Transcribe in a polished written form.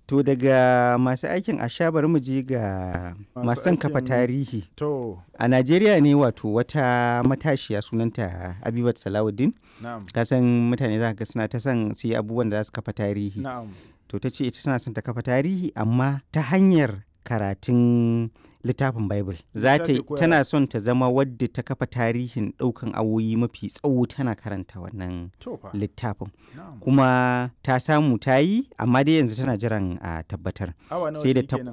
To daga masu aikin asha bari mu je ga masu son kafa tarihi. To. A Najeriya ne wato wata matashiya sunanta Abibat Salawuddin. Na'am. Ka san mutane za ka ga suna ta son su yi abubuwan da za su kafa tarihi. Na'am. To ta ce ita tana son ta kafa tarihi amma ta hanyar karatun littafin Bible. Tana son ta zama wadda ta kafa tarihin ɗaukan awoyi mafi tsawo tana karanta wannan littafin. Kuma ta samu ta yi amma dai yanzu tana jiran a tabbatar. Awa nawa sai da shi ta kenan?